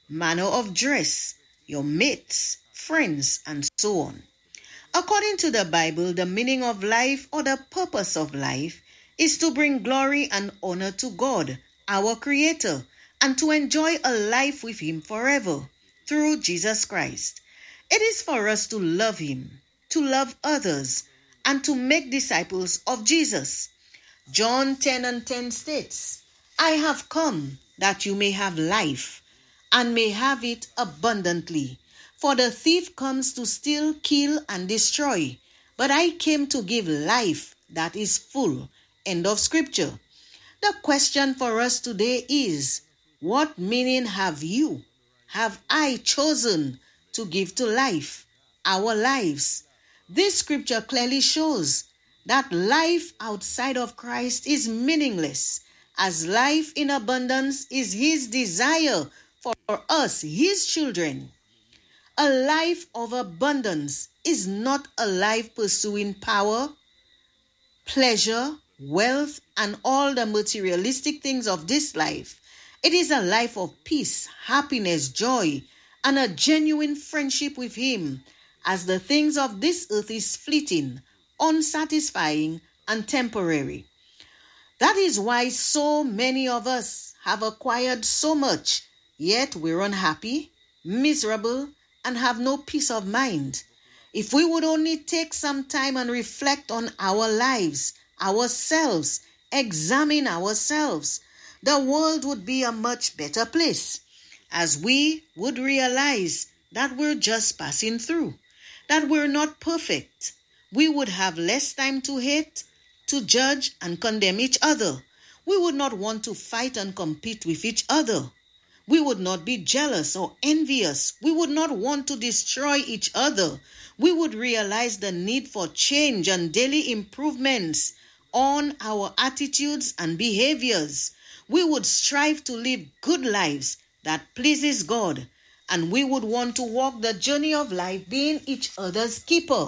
manner of dress, your mates, friends, and so on. According to the Bible, the meaning of life or the purpose of life is to bring glory and honor to God, our Creator, and to enjoy a life with Him forever through Jesus Christ. It is for us to love Him, to love others, and to make disciples of Jesus. John 10:10 states, I have come that you may have life and may have it abundantly. For the thief comes to steal, kill, and destroy. But I came to give life that is full. End of scripture. The question for us today is, what meaning have I chosen to give to life, our lives? This scripture clearly shows that life outside of Christ is meaningless, as life in abundance is His desire for us, His children. A life of abundance is not a life pursuing power, pleasure, wealth, and all the materialistic things of this life. It is a life of peace, happiness, joy, and a genuine friendship with Him, as the things of this earth is fleeting, unsatisfying, and temporary. That is why so many of us have acquired so much, yet we're unhappy, miserable, and have no peace of mind. If we would only take some time and reflect on our lives, ourselves, examine ourselves, the world would be a much better place, as we would realize that we're just passing through, that we're not perfect. We would have less time to hate, to judge and condemn each other. We would not want to fight and compete with each other. We would not be jealous or envious. We would not want to destroy each other. We would realize the need for change and daily improvements on our attitudes and behaviors. We would strive to live good lives that pleases God, and we would want to walk the journey of life being each other's keeper.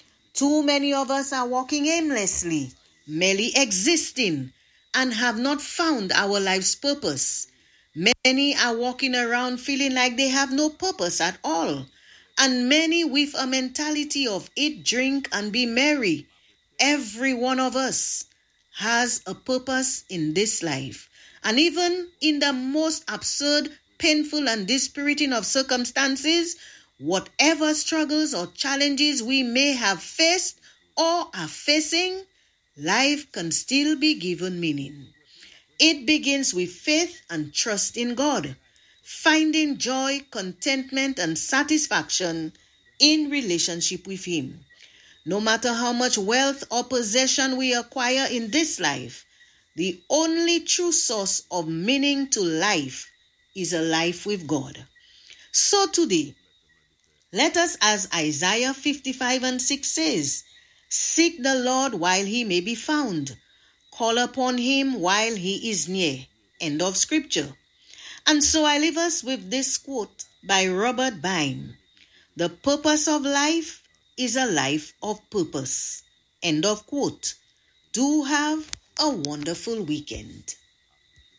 Too many of us are walking aimlessly, merely existing, and have not found our life's purpose. Many are walking around feeling like they have no purpose at all, and many with a mentality of eat, drink, and be merry. Every one of us has a purpose in this life, and even in the most absurd, painful, and dispiriting of circumstances, whatever struggles or challenges we may have faced or are facing, life can still be given meaning. It begins with faith and trust in God, finding joy, contentment, and satisfaction in relationship with Him. No matter how much wealth or possession we acquire in this life, the only true source of meaning to life is a life with God. So today, let us, as Isaiah 55:6 says, seek the Lord while He may be found. Call upon Him while He is near. End of scripture. And so I leave us with this quote by Robert Bain. The purpose of life is a life of purpose. End of quote. Do have a wonderful weekend.